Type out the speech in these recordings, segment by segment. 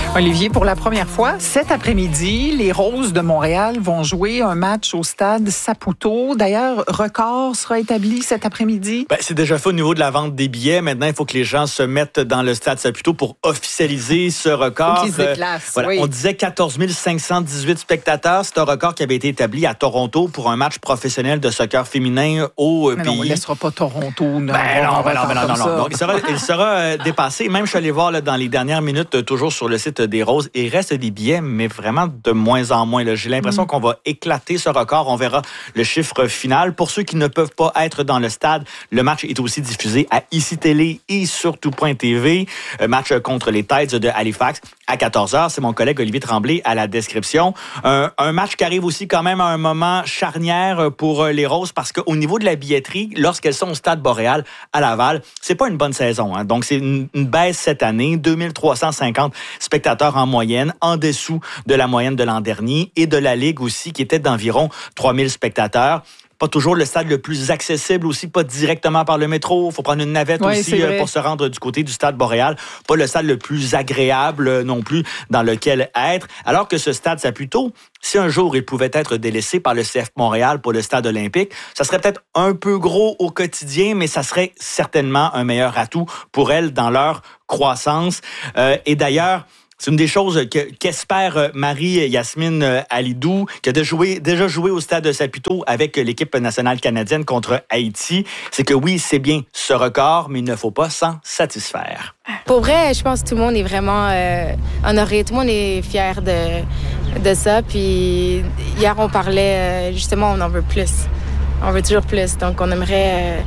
Olivier, pour la première fois, cet après-midi, les Roses de Montréal vont jouer un match au stade Saputo. D'ailleurs, record sera établi cet après-midi. C'est déjà fait au niveau de la vente des billets. Maintenant, il faut que les gens se mettent dans le stade Saputo pour officialiser ce record. Faut qu'ils se déplacent, oui. On disait 14 518 spectateurs. C'est un record qui avait été établi à Toronto pour un match professionnel de soccer féminin au pays. Non, on ne laissera pas Toronto. Non. Donc, il sera dépassé. Même, je suis allé voir dans les dernières minutes, toujours sur le site des Roses, il reste des billets, mais vraiment de moins en moins. J'ai l'impression qu'on va éclater ce record. On verra le chiffre final. Pour ceux qui ne peuvent pas être dans le stade, le match est aussi diffusé à ICI Télé et sur Tout.tv. Match contre les Tides de Halifax à 14h. C'est mon collègue Olivier Tremblay à la description. Un match qui arrive aussi quand même à un moment charnière pour les Roses parce qu'au niveau de la billetterie, lorsqu'elles sont au stade Boréal à Laval, c'est pas une bonne saison. Donc, c'est une baisse cette année. 2350 spectateurs en moyenne, en dessous de la moyenne de l'an dernier et de la Ligue aussi qui était d'environ 3000 spectateurs. Pas toujours le stade le plus accessible aussi, pas directement par le métro. Il faut prendre une navette aussi pour se rendre du côté du stade Boréal. Pas le stade le plus agréable non plus dans lequel être. Alors que ce stade Saputo, si un jour il pouvait être délaissé par le CF Montréal pour le stade olympique, ça serait peut-être un peu gros au quotidien, mais ça serait certainement un meilleur atout pour elles dans leur croissance. Et d'ailleurs, c'est une des choses qu'espère Marie-Yasmine Alidou, qui a déjà joué au stade de Saputo avec l'équipe nationale canadienne contre Haïti. C'est que oui, c'est bien ce record, mais il ne faut pas s'en satisfaire. Pour vrai, je pense que tout le monde est vraiment honoré. Tout le monde est fier de ça. Puis hier, on parlait, justement, on en veut plus. On veut toujours plus. Donc, on aimerait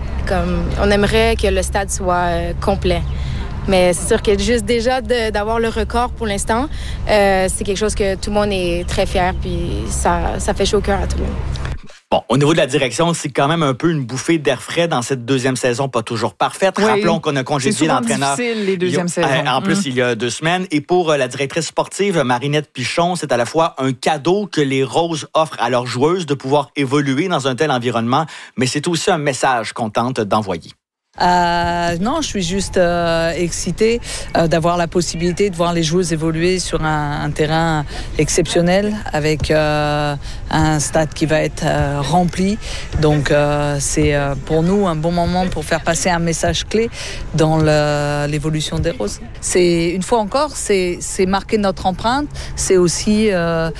que le stade soit complet. Mais c'est sûr que juste déjà d'avoir le record pour l'instant, c'est quelque chose que tout le monde est très fier, puis ça fait chaud au cœur à tout le monde. Bon, au niveau de la direction, c'est quand même un peu une bouffée d'air frais dans cette deuxième saison, pas toujours parfaite. Oui. Rappelons qu'on a congédié l'entraîneur. C'est difficile, les deuxièmes saisons. En plus, il y a 2 semaines. Et pour la directrice sportive, Marinette Pichon, c'est à la fois un cadeau que les Roses offrent à leurs joueuses de pouvoir évoluer dans un tel environnement, mais c'est aussi un message qu'on tente d'envoyer. Non, je suis juste excitée d'avoir la possibilité de voir les joueuses évoluer sur un terrain exceptionnel avec un stade qui va être rempli. Donc c'est pour nous un bon moment pour faire passer un message clé dans l'évolution des Roses. C'est une fois encore, c'est marquer notre empreinte. C'est aussi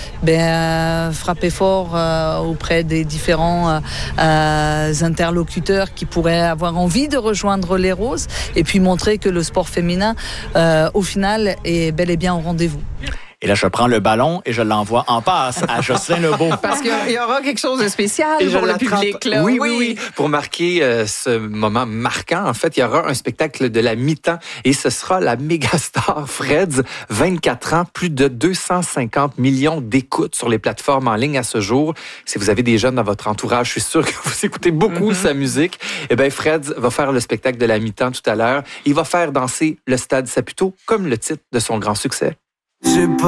frapper fort auprès des différents interlocuteurs qui pourraient avoir envie de rejoindre les Roses et puis montrer que le sport féminin, au final, est bel et bien au rendez-vous. Et là, je prends le ballon et je l'envoie en passe à Jocelyn Lebeau. Parce qu'il y aura quelque chose de spécial pour le public. Là. Oui. Pour marquer ce moment marquant, en fait, il y aura un spectacle de la mi-temps et ce sera la mégastar Freds, 24 ans, plus de 250 millions d'écoutes sur les plateformes en ligne à ce jour. Si vous avez des jeunes dans votre entourage, je suis sûr que vous écoutez beaucoup sa musique. Eh bien, Freds va faire le spectacle de la mi-temps tout à l'heure. Il va faire danser le stade Saputo comme le titre de son grand succès.